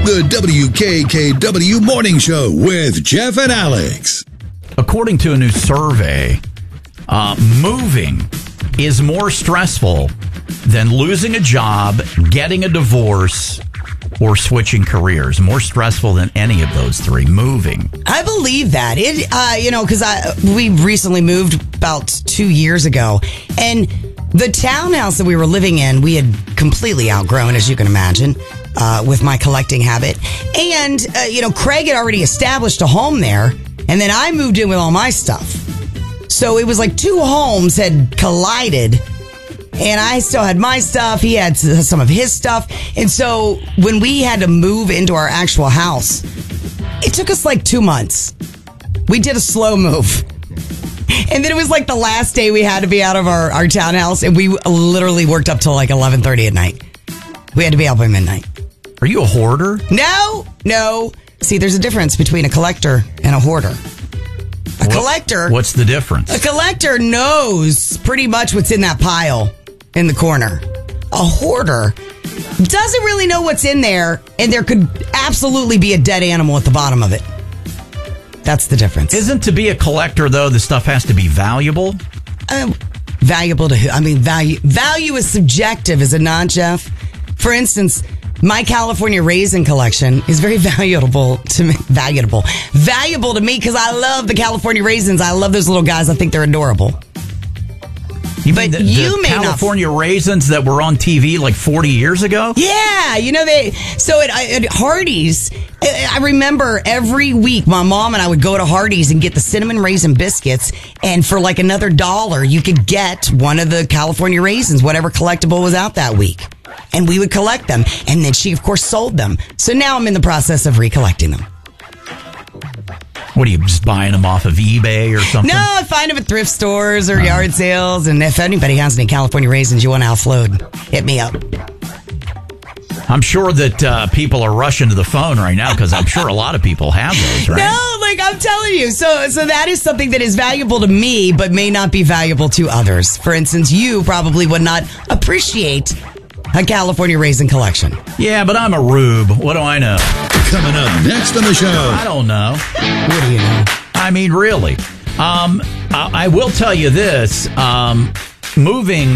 The WKKW Morning Show with Jeff and Alex. According to a new survey, moving is more stressful than losing a job, getting a divorce, or switching careers. More stressful than any of those three. Moving. I believe that. Because we recently moved about 2 years ago, and the townhouse that we were living in, we had completely outgrown, as you can imagine, with my collecting habit. And, Craig had already established a home there, and then I moved in with all my stuff. So it was like two homes had collided, and I still had my stuff. He had some of his stuff. And so when we had to move into our actual house, it took us like 2 months. We did a slow move. And then it was like the last day we had to be out of our townhouse, and we literally worked up till like 11:30 at night. We had to be out by midnight. Are you a hoarder? No. See, there's a difference between a collector and a hoarder. Collector. What's the difference? A collector knows pretty much what's in that pile in the corner. A hoarder doesn't really know what's in there, and there could absolutely be a dead animal at the bottom of it. That's the difference. Isn't to be a collector, though, the stuff has to be valuable? Valuable to who? I mean, value is subjective, is it not, Jeff? For instance, my California raisin collection is very valuable to me because I love the California raisins. I love those little guys. I think they're adorable. You mean the California raisins that were on TV like 40 years ago? Yeah, at Hardee's, I remember every week my mom and I would go to Hardee's and get the cinnamon raisin biscuits, and for like another $1 you could get one of the California raisins, whatever collectible was out that week. And we would collect them, and then she of course sold them. So now I'm in the process of recollecting them. What are you, just buying them off of eBay or something? No, I find them at thrift stores or yard sales. And if anybody has any California raisins you want to offload, hit me up. I'm sure that people are rushing to the phone right now because I'm sure a lot of people have those, right? No, like I'm telling you. So that is something that is valuable to me, but may not be valuable to others. For instance, you probably would not appreciate a California raisin collection. Yeah, but I'm a rube. What do I know? Coming up next on the show. I don't know. What do you know? I mean, really. I will tell you this. Moving